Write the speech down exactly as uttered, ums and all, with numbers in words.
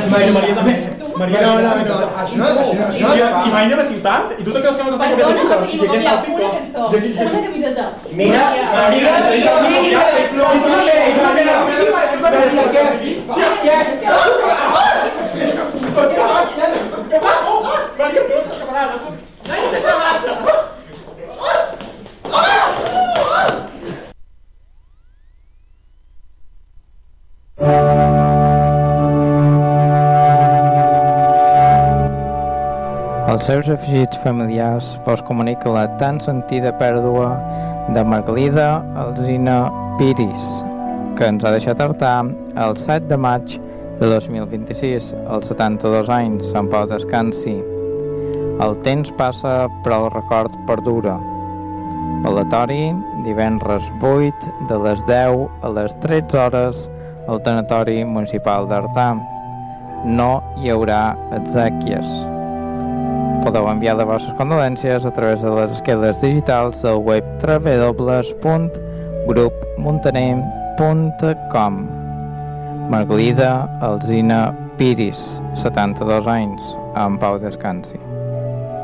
Maria, Maria també. Maria, no, no, no, això no, això no, això no. I mai anem a ciutat, i tu te creus que no t'està copiant de Perdona, Twitter? o sigui, copiar una cançó, una camiseta. Mira, mira, mira, mira, és no, no, Els seus afegits familiars vos comunica la tan sentida pèrdua de Margalida Alsina Piris, que ens ha deixat artar el set de maig de dos mil vint-i-sis, als setanta-dos anys, en pau descansi. El temps passa, però el record perdura. Palatori, divendres vuit, de les deu a les tretze hores, al tanatori municipal d'Artà. No hi haurà exèquies. Podeu enviar les vostres condolències a través de les esqueles digitals del web w w w punt grup muntaner punt com. Margalida Alsina Piris, setanta-dos anys, en pau descansi.